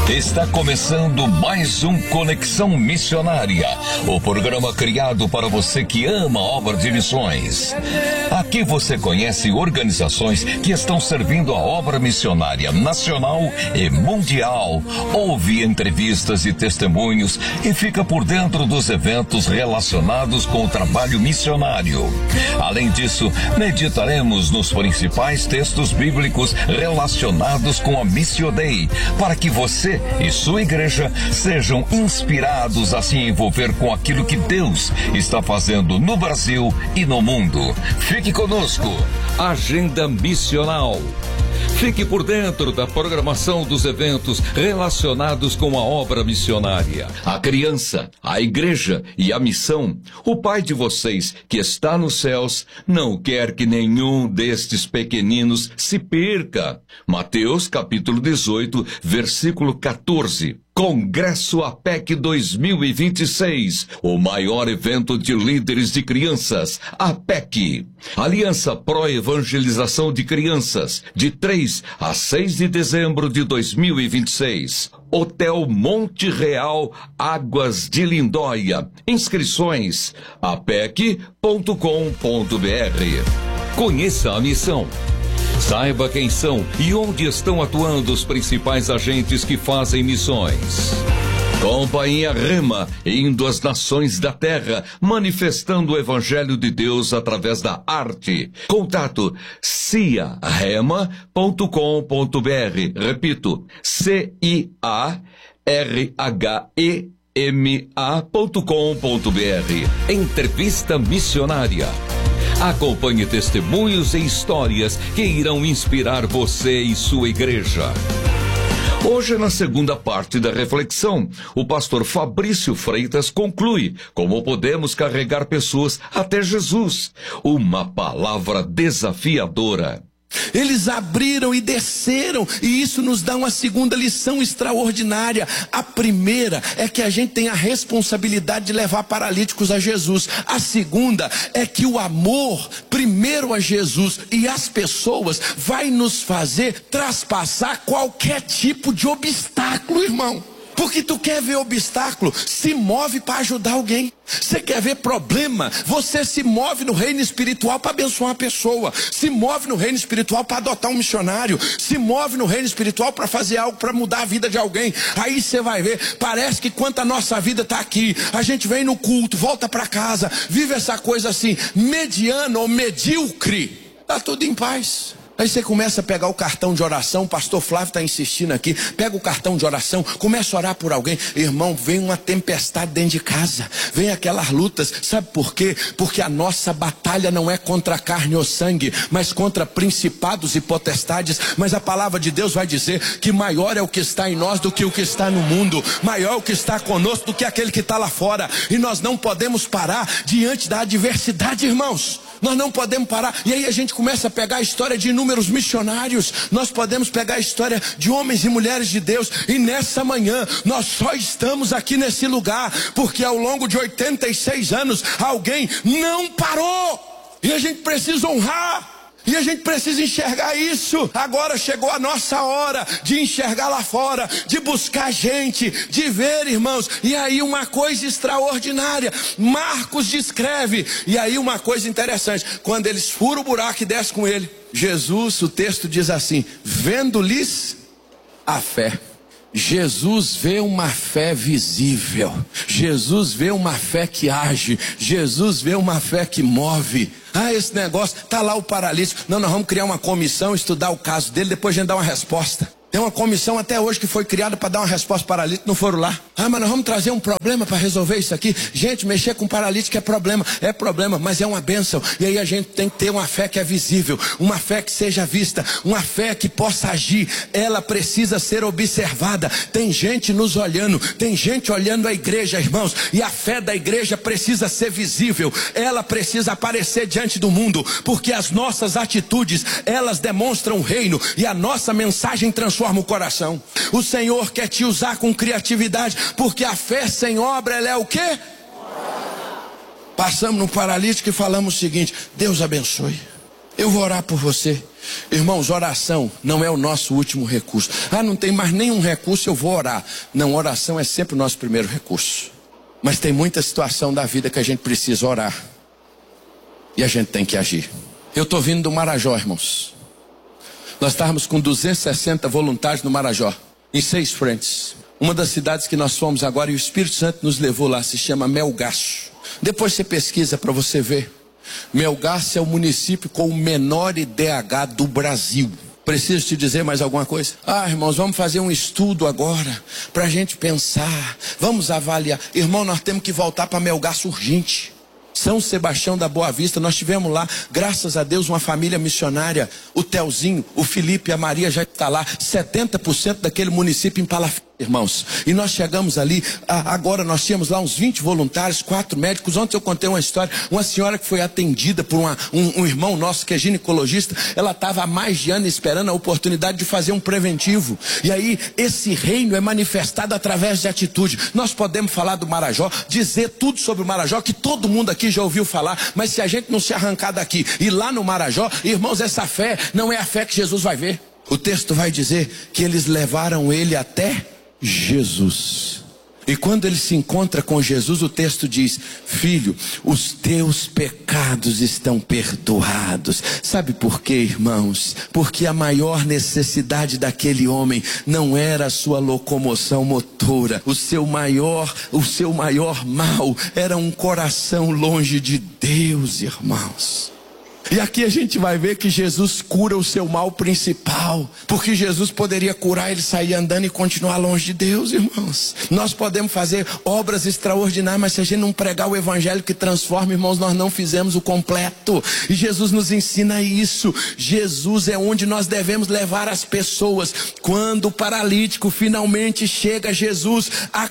Está começando mais um Conexão Missionária, o programa criado para você que ama a obra de missões. Aqui você conhece organizações que estão servindo a obra missionária nacional e mundial. Ouve entrevistas e testemunhos e fica por dentro dos eventos relacionados com o trabalho missionário. Além disso, meditaremos nos principais textos bíblicos relacionados com a Missio Dei, para que você e sua igreja sejam inspirados a se envolver com aquilo que Deus está fazendo no Brasil e no mundo. Fique conosco. Agenda Missional. Fique por dentro da programação dos eventos relacionados com a obra missionária. A criança, a igreja e a missão. O Pai de vocês, que está nos céus, não quer que nenhum destes pequeninos se perca. Mateus capítulo 18, versículo 14. Congresso APEC 2026, o maior evento de líderes de crianças, APEC. Aliança Pro Evangelização de Crianças, de 3 a 6 de dezembro de 2026. Hotel Monte Real, Águas de Lindóia. Inscrições, apec.com.br. Conheça a missão. Saiba quem são e onde estão atuando os principais agentes que fazem missões. Companhia Rema, indo às nações da terra, manifestando o Evangelho de Deus através da arte. Contato ciarrema.com.br. Repito, ciarrema.com.br. Entrevista missionária. Acompanhe testemunhos e histórias que irão inspirar você e sua igreja. Hoje, na segunda parte da reflexão, o pastor Fabrício Freitas conclui como podemos carregar pessoas até Jesus. Uma palavra desafiadora. Eles abriram e desceram, e isso nos dá uma segunda lição extraordinária. A primeira é que a gente tem a responsabilidade de levar paralíticos a Jesus. A segunda é que o amor, primeiro a Jesus e as pessoas, vai nos fazer traspassar qualquer tipo de obstáculo, irmão. Porque tu quer ver obstáculo, se move para ajudar alguém. Você quer ver problema, você se move no reino espiritual para abençoar uma pessoa. Se move no reino espiritual para adotar um missionário. Se move no reino espiritual para fazer algo para mudar a vida de alguém. Aí você vai ver, parece que quanto a nossa vida está aqui, a gente vem no culto, volta para casa, vive essa coisa assim, mediana ou medíocre. Está tudo em paz. Aí você começa a pegar o cartão de oração, o pastor Flávio está insistindo aqui, pega o cartão de oração, começa a orar por alguém. Irmão, vem uma tempestade dentro de casa, vem aquelas lutas, sabe por quê? Porque a nossa batalha não é contra carne ou sangue, mas contra principados e potestades. Mas a palavra de Deus vai dizer que maior é o que está em nós do que o que está no mundo, maior é o que está conosco do que aquele que está lá fora. E nós não podemos parar diante da adversidade, irmãos. Nós não podemos parar. E aí a gente começa a pegar a história de inúmeros missionários. Nós podemos pegar a história de homens e mulheres de Deus. E nessa manhã nós só estamos aqui nesse lugar porque ao longo de 86 anos alguém não parou. E a gente precisa honrar. E a gente precisa enxergar isso. Agora chegou a nossa hora de enxergar lá fora, de buscar gente, de ver, irmãos. E aí uma coisa extraordinária, Marcos descreve. E aí uma coisa interessante, quando eles furam o buraco e descem com ele, Jesus, o texto diz assim, vendo-lhes a fé. Jesus vê uma fé visível. Jesus vê uma fé que age. Jesus vê uma fé que move. Ah, esse negócio, tá lá o paralítico. Não, nós vamos criar uma comissão, estudar o caso dele, depois a gente dá uma resposta. Tem uma comissão até hoje que foi criada para dar uma resposta para paralítico, não foram lá. Ah, mas nós vamos trazer um problema para resolver isso aqui. Gente, mexer com paralítico é problema, mas é uma bênção. E aí a gente tem que ter uma fé que é visível, uma fé que seja vista, uma fé que possa agir. Ela precisa ser observada. Tem gente nos olhando, tem gente olhando a igreja, irmãos, e a fé da igreja precisa ser visível. Ela precisa aparecer diante do mundo, porque as nossas atitudes, elas demonstram o reino, e a nossa mensagem transforma o coração. O Senhor quer te usar com criatividade, porque a fé sem obra, ela é o quê? Passamos no paralítico e falamos o seguinte: Deus abençoe. Eu vou orar por você. Irmãos, oração não é o nosso último recurso. Não tem mais nenhum recurso, eu vou orar. Não, oração é sempre o nosso primeiro recurso. Mas tem muita situação da vida que a gente precisa orar. E a gente tem que agir. Eu estou vindo do Marajó, irmãos. Nós estávamos com 260 voluntários no Marajó, em 6 frentes. Uma das cidades que nós fomos agora, e o Espírito Santo nos levou lá, se chama Melgaço. Depois você pesquisa para você ver. Melgaço é o município com o menor IDH do Brasil. Preciso te dizer mais alguma coisa? Irmãos, vamos fazer um estudo agora, para a gente pensar, vamos avaliar. Irmão, nós temos que voltar para Melgaço urgente. São Sebastião da Boa Vista, nós tivemos lá, graças a Deus, uma família missionária. O Telzinho, o Felipe e a Maria já está lá. 70% daquele município em Palafita, irmãos. E nós chegamos ali, agora nós tínhamos lá uns 20 voluntários, 4 médicos. Ontem eu contei uma história, uma senhora que foi atendida por um irmão nosso que é ginecologista. Ela estava há mais de ano esperando a oportunidade de fazer um preventivo. E aí, esse reino é manifestado através de atitude. Nós podemos falar do Marajó, dizer tudo sobre o Marajó, que todo mundo aqui já ouviu falar, mas se a gente não se arrancar daqui e lá no Marajó, irmãos, essa fé não é a fé que Jesus vai ver. O texto vai dizer que eles levaram ele até Jesus. E quando ele se encontra com Jesus, o texto diz: filho, os teus pecados estão perdoados. Sabe por quê, irmãos? Porque a maior necessidade daquele homem não era a sua locomoção motora. O seu maior mal era um coração longe de Deus, irmãos. E aqui a gente vai ver que Jesus cura o seu mal principal, porque Jesus poderia curar ele, sair andando e continuar longe de Deus, irmãos. Nós podemos fazer obras extraordinárias, mas se a gente não pregar o evangelho que transforma, irmãos, nós não fizemos o completo. E Jesus nos ensina isso. Jesus é onde nós devemos levar as pessoas. Quando o paralítico finalmente chega a Jesus,